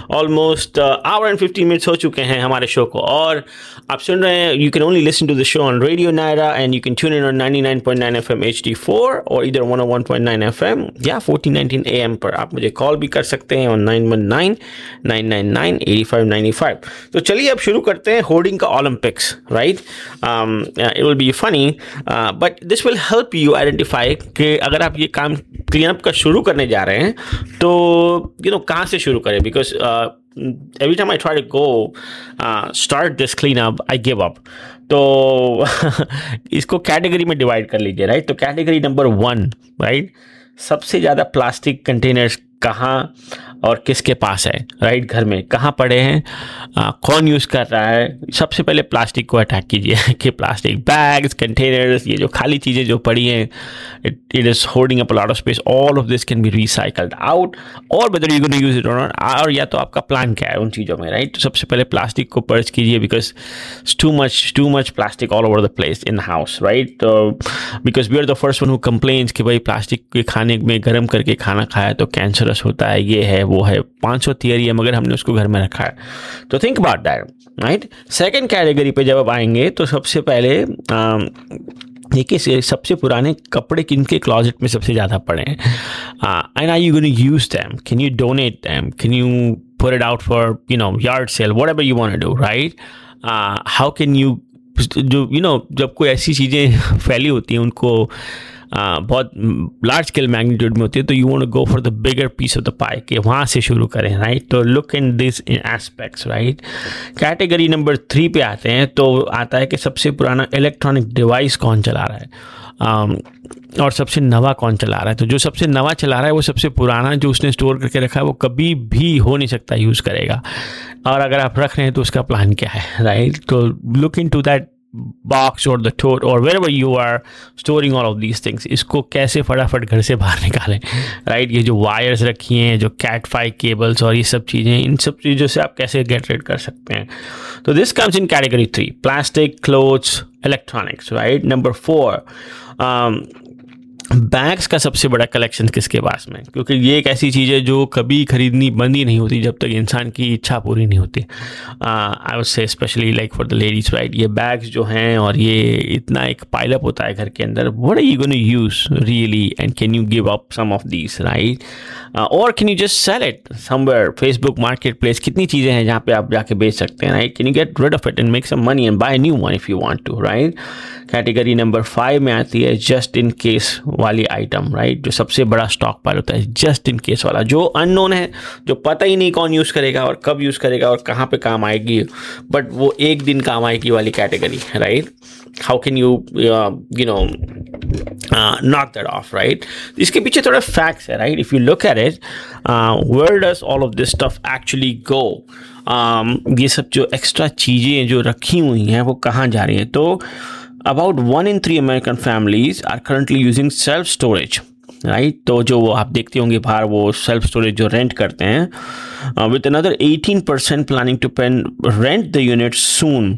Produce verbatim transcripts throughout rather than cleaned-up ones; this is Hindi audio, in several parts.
Almost our and fifty minutes हो चुके हैं हमारे शो को, और आप सुन रहे हैं, you can only listen to the show on radio Naira and you can tune in on ninety nine point nine FM H D four और इधर वन ओ वन पॉइंट नाइन एफएम या फोर्टीन नाइनटीन एएम पर। आप मुझे कॉल भी कर सकते हैं on nine one nine nine nine nine eight five nine five. तो चलिए अब शुरू करते हैं होर्डिंग का Olympics, right. It will be funny but this will help you identify कि अगर आप ये काम क्लीन अप का शुरू करने जा रहे हैं तो यू नो कहाँ से शुरू करें, because every time I try to go uh, start this cleanup, I give up. तो इसको कैटेगरी में डिवाइड कर लीजिए, राइट। तो कैटेगरी नंबर वन, राइट, सबसे ज़्यादा प्लास्टिक कंटेनर्स कहाँ और किसके पास है, राइट। घर में कहाँ पड़े हैं, आ, कौन यूज़ कर रहा है। सबसे पहले प्लास्टिक को अटैक कीजिए कि प्लास्टिक बैग्स, कंटेनर्स, ये जो खाली चीज़ें जो पड़ी हैं, it it is holding up a lot of space. All of this can be recycled out, और whether you gonna use it और नॉट, और या तो आपका प्लान क्या है उन चीज़ों में, राइट। तो सबसे पहले प्लास्टिक को पर्च कीजिए, because too much too much plastic all over the place in house, right. तो because we are the first one who complains कि भाई प्लास्टिक के खाने में गर्म करके खाना खाया तो कैंसरस होता है, ये है वो है, पाँच सौ थियरी है, मगर हमने उसको घर में रखा है। तो think about that, right. Second category पे जब आप आएंगे तो सबसे पहले देखिए सबसे पुराने कपड़े किनके क्लोजेट में सबसे ज़्यादा पड़े हैं, and are you gonna use them, can you donate them, can you put it out for you know yard cell, whatever you want to do, right. How can you, जो यू नो जब कोई ऐसी चीज़ें फैली होती हैं उनको Uh, बहुत लार्ज स्केल मैग्नीट्यूड में होती है, तो you want to go for the bigger piece of the पाई, कि वहाँ से शुरू करें, राइट। तो look in this in aspects, right. Category number three पे आते हैं तो आता है कि सबसे पुराना इलेक्ट्रॉनिक डिवाइस कौन चला रहा है, um, और सबसे नवा कौन चला रहा है। तो जो सबसे नवा चला रहा है वो सबसे पुराना जो उसने स्टोर करके रखा है वो कभी भी हो नहीं सकता यूज़ करेगा, और अगर आप रख रहे हैं तो उसका प्लान क्या है, राइट। तो look in to that box और द tote और wherever you are storing all of these things, इसको कैसे फटाफट घर से बाहर निकालें, राइट। ये जो वायर्स रखी हैं, जो कैट फाइव केबल्स और ये सब चीज़ें, इन सब चीज़ों से आप कैसे गेट रेड कर सकते हैं। तो this comes in category three, plastic, clothes, electronics, right. Number four, bags का सबसे बड़ा कलेक्शन किसके पास में, क्योंकि ये एक ऐसी चीज़ है जो कभी खरीदनी बंद ही नहीं होती जब तक इंसान की इच्छा पूरी नहीं होती। I would say specially like for the ladies, right. ये बैग्स जो हैं और ये इतना एक पाइलअप होता है घर के अंदर, what are you gonna use really, and can you give up some of these, right, और can you just sell it somewhere, Facebook market place, कितनी चीज़ें हैं जहाँ पे आप जाके बेच सकते हैं, right. Can you get rid of it and make some money and bye new one if you want to, right. Category number five में आती है जस्ट इन केस वाली आइटम, राइट। जो सबसे बड़ा स्टॉक पाइल होता है जस्ट इन केस वाला, जो अननोन है, जो पता ही नहीं कौन यूज़ करेगा और कब यूज़ करेगा और कहाँ पे काम आएगी, बट वो एक दिन काम आएगी वाली category, right. How can you you know knock that of, right. इसके पीछे थोड़ा फैक्ट्स है, right. If you look at it, where does all of this stuff actually go, ये सब जो एक्स्ट्रा चीज़ें जो रखी हुई हैं वो कहाँ जा रही हैं। तो about one in three American families are currently using self storage, right. तो जो आप देखते होंगे बाहर वो सेल्फ स्टोरेज जो रेंट करते हैं, with another eighteen percent planning to pen rent the unit सून।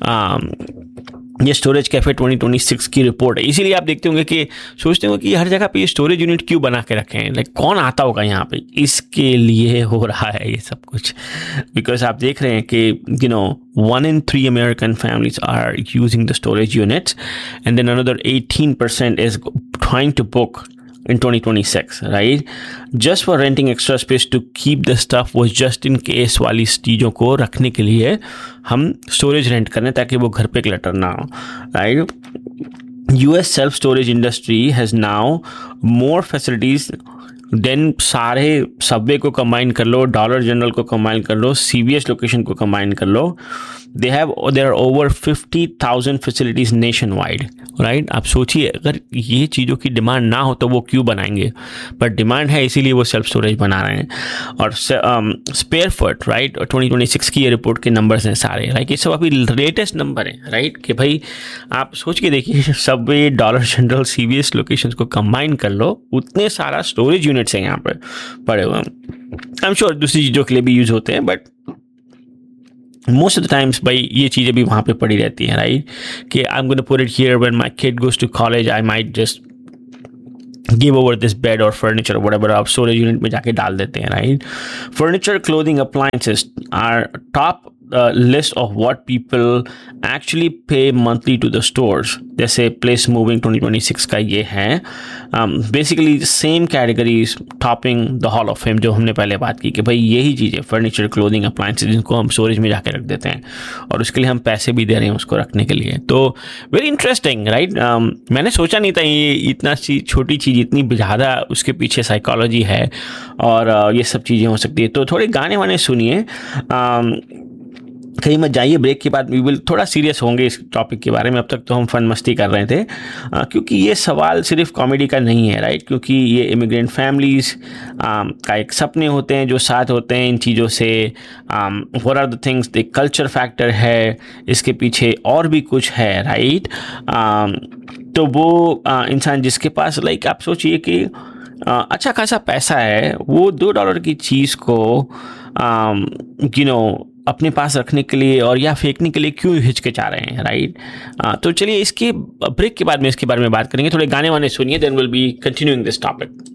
ये storage cafe twenty twenty six की रिपोर्ट है। इसीलिए आप देखते होंगे कि सोचते होंगे कि हर जगह पे ये स्टोरेज यूनिट क्यों बना के रखे हैं, लाइक कौन आता होगा यहाँ पे, इसके लिए हो रहा है ये सब कुछ। बिकॉज आप देख रहे हैं कि you know one in three American families are using the storage units, and then another eighteen percent is trying to book in twenty twenty-six, right, just for renting extra space to keep the stuff, was just in case वाली चीज़ों को रखने के लिए हम storage rent करें ताकि वो घर पे क्लटर ना हो, right. U S self storage industry has now more facilities then सारे सबवे को कंबाइन कर लो, डॉलर जनरल को कंबाइन कर लो, सीवीएस लोकेशन को कंबाइन कर लो, they have their over fifty thousand facilities nation wide, right. आप सोचिए अगर ये चीज़ों की डिमांड ना हो तो वो क्यों बनाएंगे, बट डिमांड है इसीलिए वो सेल्फ स्टोरेज बना रहे हैं। और spare foot, right, twenty twenty six की ये रिपोर्ट के नंबर्स हैं सारे, राइट। ये सब अभी लेटेस्ट नंबर हैं, राइट, कि भाई आप सोच के देखिए Subway, dollar general, CVS locations को कंबाइन कर लो, उतने सारा स्टोरेज यूनिट्स हैं यहाँ पर पड़े हुए। आई एम श्योर दूसरी चीज़ों के लिए भी यूज़ होते हैं, but most of the times भाई ये चीज़ें भी वहाँ पे पड़ी रहती हैं, राइट, कि I am gonna put it here when my kid goes to college, I might just give over this bed और फर्नीचर वटेवर आप स्टोरेज यूनिट में जाके डाल देते हैं, right. Furniture, clothing, appliances are top list of what people actually पे मंथली टू द स्टोर्स. जैसे place moving twenty twenty six का ये है. Basically same categories topping the hall of fame जो हमने पहले बात की कि भाई यही चीज़ें फर्नीचर, क्लोथिंग, अप्लायंसेस जिनको हम स्टोरेज में जाके रख देते हैं और उसके लिए हम पैसे भी दे रहे हैं उसको रखने के लिए. तो वेरी इंटरेस्टिंग, राइट. मैंने सोचा नहीं था ये इतना सी छोटी चीज़ इतनी ज़्यादा उसके पीछे साइकोलॉजी है और uh, ये सब चीज़ें हो सकती है. तो थोड़े गाने वाने सुनिए, कहीं मत जाइए. ब्रेक के बाद वी विल थोड़ा सीरियस होंगे इस टॉपिक के बारे में. अब तक तो हम फन मस्ती कर रहे थे आ, क्योंकि ये सवाल सिर्फ कॉमेडी का नहीं है, राइट. क्योंकि ये इमिग्रेंट फैमिलीज़ का एक सपने होते हैं जो साथ होते हैं इन चीज़ों से. What are the things, the culture factor है इसके पीछे और भी कुछ है, राइट. तो वो आ, इंसान जिसके पास लाइक आप सोचिए कि आ, अच्छा खासा पैसा है, वो दो डॉलर की चीज़ को यू नो अपने पास रखने के लिए और या फेंकने के लिए क्यों हिचकिचा रहे हैं, राइट. तो चलिए इसके ब्रेक के बाद में इसके बारे में बात करेंगे. थोड़े गाने वाने सुनिए, then will be continuing this topic.